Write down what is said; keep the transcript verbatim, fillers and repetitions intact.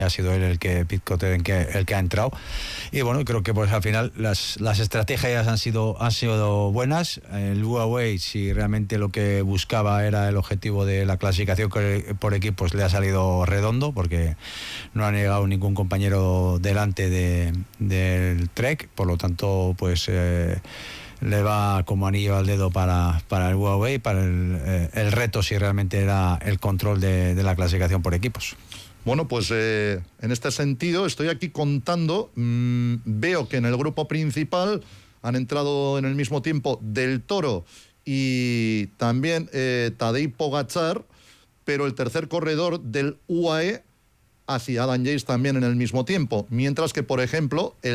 ha sido él el que Pidcock el que, el que ha entrado. Y bueno, creo que pues al final las, las estrategias han sido, han sido buenas. El Huawei, si realmente lo que buscaba era el objetivo de la clasificación por equipos, le ha salido redondo, porque no ha llegado ningún compañero delante de, del Trek, por lo tanto pues eh, le va como anillo al dedo para, para el Huawei, para el, eh, el reto si realmente era el control de, de la clasificación por equipos. Bueno, pues eh, en este sentido estoy aquí contando, mmm, veo que en el grupo principal han entrado en el mismo tiempo Del Toro y también eh, Tadej Pogačar, pero el tercer corredor del U A E hacia Adam Yates también en el mismo tiempo, mientras que, por ejemplo, el